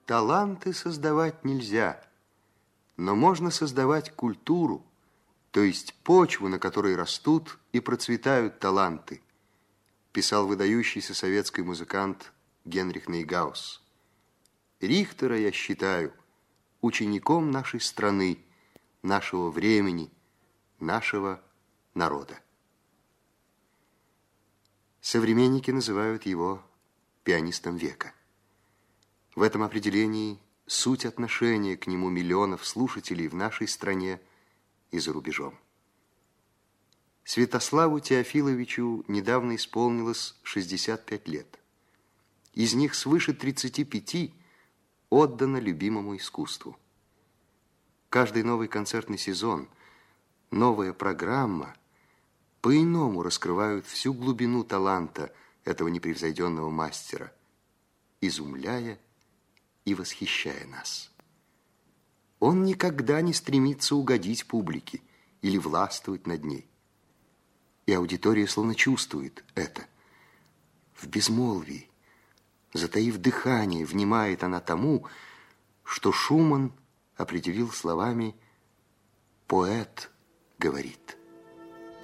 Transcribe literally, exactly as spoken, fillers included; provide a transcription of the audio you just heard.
Таланты создавать нельзя, но можно создавать культуру, то есть почву, на которой растут и процветают таланты, писал выдающийся советский музыкант Генрих Нейгаус. Рихтера я считаю учеником нашей страны, нашего времени, нашего народа. Современники называют его пианистом века. В этом определении суть отношения к нему миллионов слушателей в нашей стране и за рубежом. Святославу Теофиловичу недавно исполнилось шестьдесят пять лет. Из них свыше тридцати пяти отдано любимому искусству. Каждый новый концертный сезон, новая программа по-иному раскрывают всю глубину таланта этого непревзойденного мастера, изумляя и восхищая нас. Он никогда не стремится угодить публике или властвовать над ней. И аудитория словно чувствует это. В безмолвии, затаив дыхание, внимает она тому, что Шуман определил словами «поэт говорит».